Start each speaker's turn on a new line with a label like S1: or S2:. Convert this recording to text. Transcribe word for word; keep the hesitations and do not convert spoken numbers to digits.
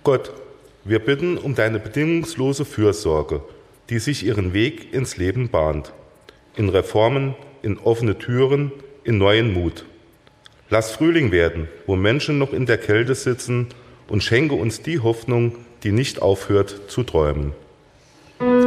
S1: Gott, wir bitten um deine bedingungslose Fürsorge, die sich ihren Weg ins Leben bahnt. In Reformen, in offene Türen, in neuen Mut. Lass Frühling werden, wo Menschen noch in der Kälte sitzen, und schenke uns die Hoffnung, die nicht aufhört zu träumen.